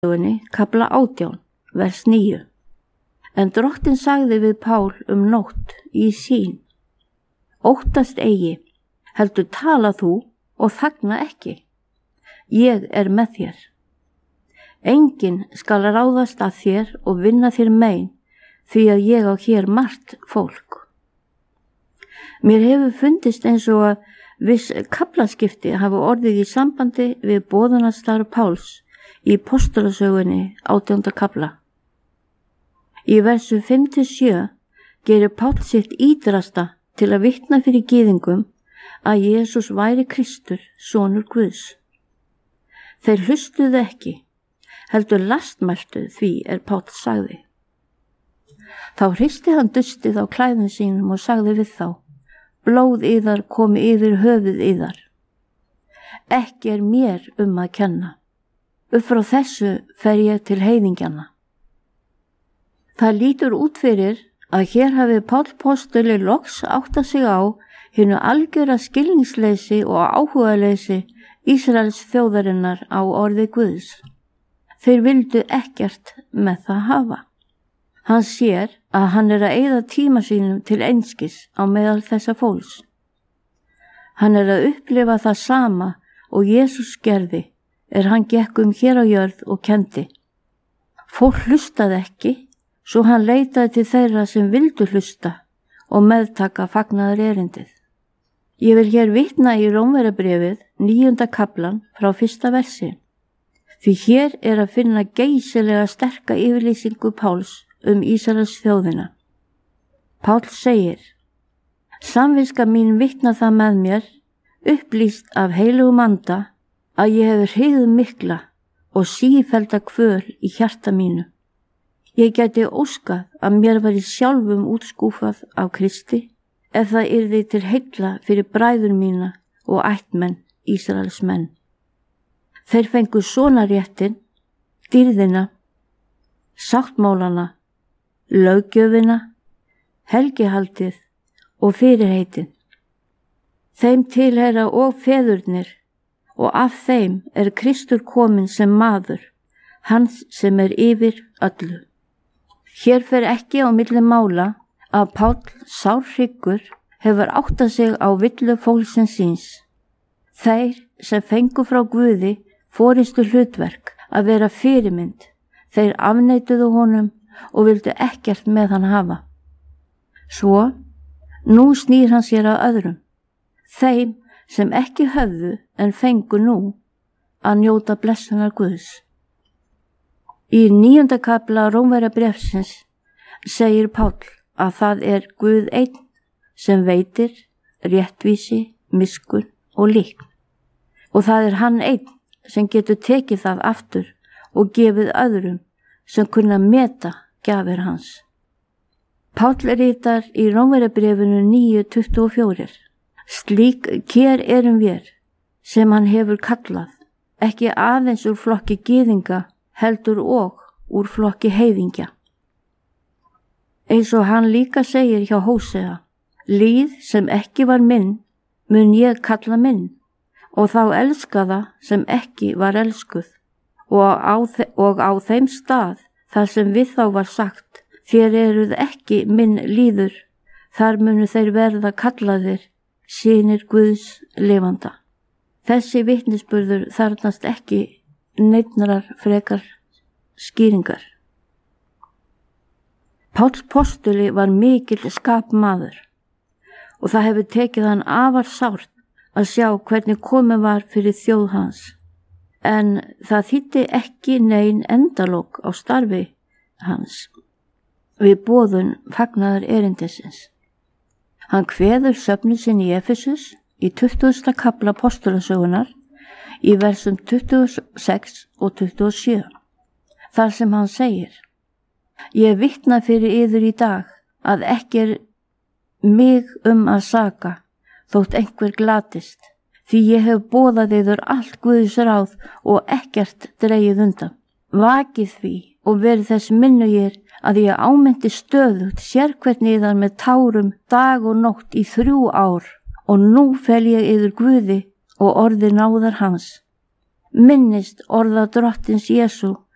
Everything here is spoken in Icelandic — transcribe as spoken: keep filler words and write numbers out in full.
Kapla átján, vers níu. En Drottinn sagði við Pál um nótt í sín: Óttast eigi, heldur tala þú og þagna ekki. Ég er með þér. Enginn skal ráðast að þér og vinna þér mein, því að ég á hér margt fólk. Mér hefur fundist eins og að viss kaflaskipti hafa orðið í sambandi við boðunarstarf Páls í Postulasögunni átjánda kafla. Í versu fimm til sjö gerir Páll sitt ítrasta til að vitna fyrir gyðingum að Jesús væri Kristur, sonur Guðs. Þeir hlustuðu ekki, heldur lastmæltu því er Páll sagði. Þá hristi hann dustið á klæðum sínum og sagði við þá: Blóð yðar komi yfir höfuð yðar. Ekki er mér um að kenna. Upp frá þessu fer ég til heiðingjana. Það lítur út fyrir að hér hafi Páll postuli loks áttað sig á hinu algjöra skilningsleysi og áhugaleysi Ísraels þjóðarinnar á orði Guðs. Þeir vildu ekkert með það hafa. Hann sér að hann er að eyða tíma sínum til einskis á meðal þessa fólks. Hann er að upplifa það sama og Jesús gerði er hann gekk um hér á jörð og kendi. Fólk hlustaði ekki, svo hann leitaði til þeirra sem vildu hlusta og meðtaka fagnaðar erindið. Ég vil hér vitna í Rómverjabréfið níunda kaflan frá fyrsta versi. Því hér er að finna geysilega sterka yfirlýsingu Páls um Ísraels þjóðina. Pál segir: Samviska mín vitna það með mér, upplýst af heilugum anda, að ég hefur hryggð mikla og sífellda kvöl í hjarta mínu. Ég gæti óskað að mér væri sjálfum útskúfað af Kristi, ef það yrði til heilla fyrir bræður mína og ættmenn Ísraels menn. Þeir fengu sonaréttin, dýrðina, sáttmálana, löggjöfina, helgihaldið og fyrirheitin. Þeim tilheyra og feðurnir, og af þeim er Kristur kominn sem maður, hans sem er yfir öllu. Hér fer ekki á milli mála að Páll sárhryggur hefur áttað sig á villu fólksins síns. Þeir sem fengu frá Guði fóristu hlutverk að vera fyrirmynd, þeir afneituðu honum og vildu ekkert með hann hafa. Svo, nú snýr hann sér að öðrum, þeim sem ekki höfðu en fengu nú að njóta blessunar Guðs. Í níunda kafla Rómverjabréfsins segir Páll að það er Guð einn sem veitir réttvísi, miskunn og líkn. Og það er hann einn sem getur tekið það aftur og gefið öðrum sem kunna meta gjafir hans. Páll ritar í Rómverjabréfinu níu tuttugu og fjögur. Slík kér erum við sem hann hefur kallað, ekki aðeins úr flokki gyðinga, heldur og úr flokki heiðingja. Eins og hann líka segir hjá Hósea: Líð sem ekki var minn, mun ég kalla minn, og þá elskaða sem ekki var elskuð. Og á, og á þeim stað, þar sem við þá var sagt: Þér eruð ekki minn líður, þar munu þeir verða kallaðir synir Guðs lifanda. Þessi vitnisburður þarfnast ekki neittnar frekar skýringar. Páll postuli var mikill skapmaður og það hefur tekið hann afar sárt að sjá hvernig komið var fyrir þjóð hans, en það þýddi ekki nein endalok á starfi hans við boðun fagnaðar erindisins. Hann kveður söfnu sinn í Efesus í tuttugasta kafla Postulasögunnar í versum tuttugu og sex og tuttugu og sjö, þar sem hann segir: Ég vitna fyrir yður í dag að ekki er mig um að saka, þótt einhver glatist, því ég hef boðað yður allt Guðs ráð og ekkert dregið undan. Vakið því og verið þess minnugir að ég ámyndi stöðugt sérhvern yðar með tárum dag og nótt í þrjú ár, og nú fel ég yður Guði og orði náðar hans. Minnist orða Drottins Jesú